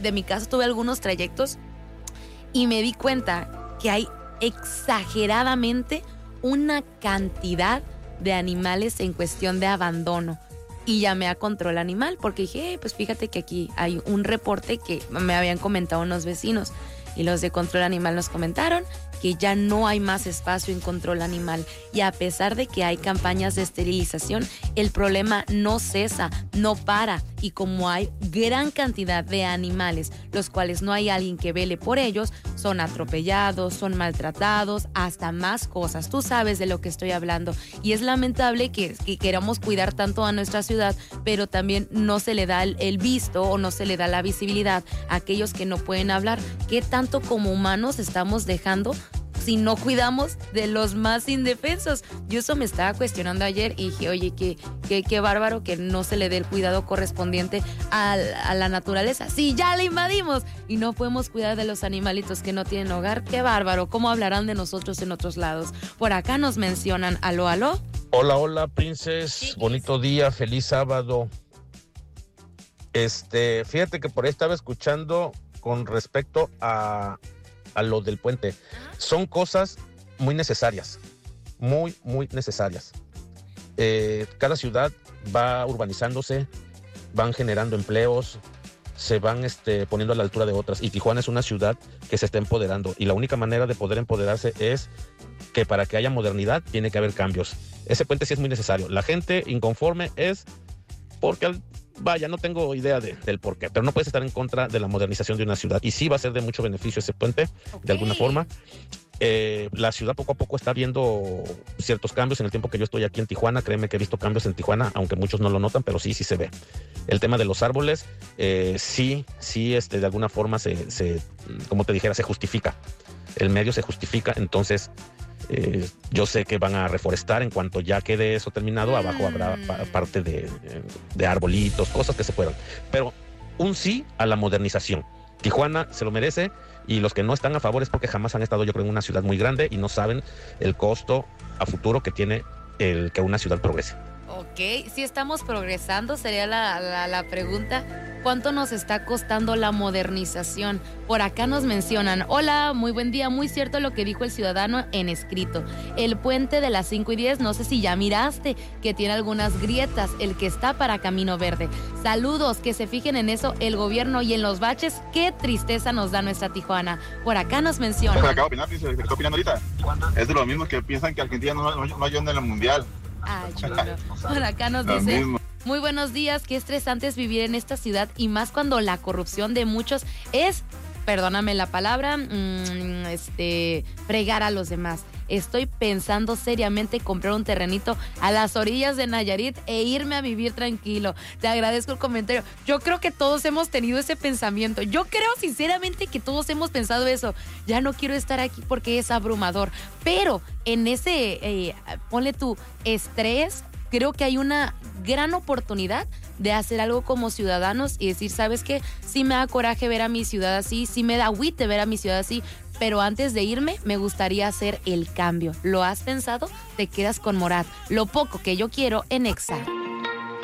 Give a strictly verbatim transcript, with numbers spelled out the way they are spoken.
de mi casa tuve algunos trayectos y me di cuenta que hay exageradamente una cantidad de animales en cuestión de abandono. Y llamé a Control Animal porque dije, hey, pues fíjate que aquí hay un reporte que me habían comentado unos vecinos. Y los de Control Animal nos comentaron que ya no hay más espacio en Control Animal. Y a pesar de que hay campañas de esterilización, el problema no cesa, no para. Y como hay gran cantidad de animales, los cuales no hay alguien que vele por ellos, son atropellados, son maltratados, hasta más cosas. Tú sabes de lo que estoy hablando. Y es lamentable que, que queramos cuidar tanto a nuestra ciudad, pero también no se le da el, el visto o no se le da la visibilidad a aquellos que no pueden hablar. ¿Qué tanto como humanos estamos dejando si no cuidamos de los más indefensos? Yo eso me estaba cuestionando ayer y dije, oye, qué, qué, qué bárbaro que no se le dé el cuidado correspondiente a, a la naturaleza. Sí, ya la invadimos y no podemos cuidar de los animalitos que no tienen hogar. Qué bárbaro, ¿cómo hablarán de nosotros en otros lados? Por acá nos mencionan, aló, aló. Hola, hola, princes, sí, bonito día, feliz sábado. Este, fíjate que por ahí estaba escuchando con respecto a... a lo del puente. Son cosas muy necesarias, muy, muy necesarias. Eh, cada ciudad va urbanizándose, van generando empleos, se van este, poniendo a la altura de otras. Y Tijuana es una ciudad que se está empoderando. Y la única manera de poder empoderarse es que para que haya modernidad tiene que haber cambios. Ese puente sí es muy necesario. La gente inconforme es porque al Vaya, no tengo idea de, del por qué, pero no puedes estar en contra de la modernización de una ciudad. Y sí va a ser de mucho beneficio ese puente, okay, de alguna forma. Eh, la ciudad poco a poco está viendo ciertos cambios. En el tiempo que yo estoy aquí en Tijuana, créeme que he visto cambios en Tijuana, aunque muchos no lo notan, pero sí, sí se ve. El tema de los árboles, eh, sí, sí, este, de alguna forma se, se, como te dijera, se justifica. El medio se justifica, entonces... Eh, yo sé que van a reforestar en cuanto ya quede eso terminado. Mm. Abajo habrá pa- parte de, de arbolitos, cosas que se puedan. Pero un sí a la modernización. Tijuana se lo merece y los que no están a favor es porque jamás han estado, yo creo, en una ciudad muy grande y no saben el costo a futuro que tiene el que una ciudad progrese. Ok, si estamos progresando, sería la, la, la pregunta, ¿cuánto nos está costando la modernización? Por acá nos mencionan, hola, muy buen día, muy cierto lo que dijo el ciudadano en escrito. El puente de las cinco y diez, no sé si ya miraste, que tiene algunas grietas, el que está para Camino Verde. Saludos, que se fijen en eso el gobierno y en los baches, qué tristeza nos da nuestra Tijuana. Por acá nos mencionan. Pues acabo de opinar, ¿qué estoy opinando ahorita? Es de los mismos que piensan que Argentina no, no, no ayuda en el mundial. Ah, chulo. Por acá nos dice, muy buenos días, qué estresante es vivir en esta ciudad y más cuando la corrupción de muchos es, perdóname la palabra, mmm, este, fregar a los demás. Estoy pensando seriamente comprar un terrenito a las orillas de Nayarit e irme a vivir tranquilo. Te agradezco el comentario. Yo creo que todos hemos tenido ese pensamiento. Yo creo sinceramente que todos hemos pensado eso. Ya no quiero estar aquí porque es abrumador. Pero en ese, eh, ponle tu estrés, creo que hay una gran oportunidad de hacer algo como ciudadanos y decir, ¿sabes qué? Sí me da coraje ver a mi ciudad así, sí me da agüite ver a mi ciudad así, pero antes de irme me gustaría hacer el cambio. ¿Lo has pensado? Te quedas con Morat. Lo poco que yo quiero en Exa.